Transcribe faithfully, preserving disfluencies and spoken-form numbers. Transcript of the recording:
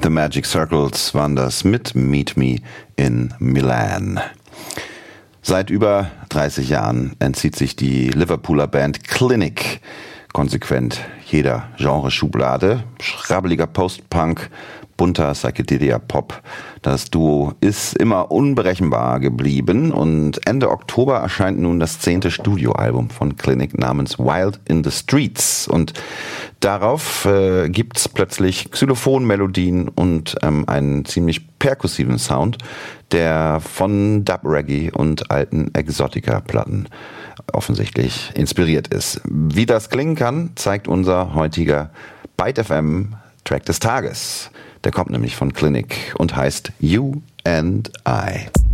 The Magic Circles waren das mit Meet Me in Milan. Seit über dreißig Jahren entzieht sich die Liverpooler Band Clinic konsequent jeder Genreschublade. Schrabbeliger Post-Punk, bunter Psychedelia-Pop. Das Duo ist immer unberechenbar geblieben und Ende Oktober erscheint nun das zehnte Studioalbum von Clinic namens Wild in the Streets. Und darauf äh, gibt's plötzlich Xylophon-Melodien und ähm, einen ziemlich perkussiven Sound, der von Dub-Reggae und alten Exotica-Platten offensichtlich inspiriert ist. Wie das klingen kann, zeigt unser heutiger Byte F M Track des Tages. Der kommt nämlich von Clinic und heißt You and I.